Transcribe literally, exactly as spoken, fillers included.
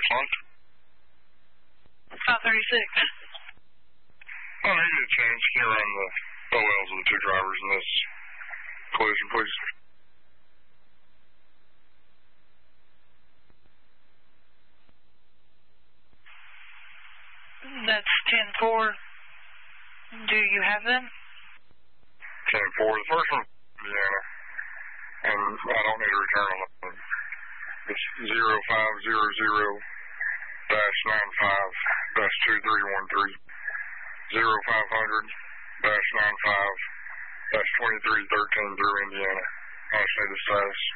line. five thirty-six. I need a change. Can you run the O Ls of the two drivers in this collision, please? That's ten four. Do you have them? ten four. The first one, Indiana. And I don't need a return on that one. It's zero five zero zero dash nine five dash two three one three. zero five hundred dash nine five dash twenty-three thirteen through Indiana. I just need the status.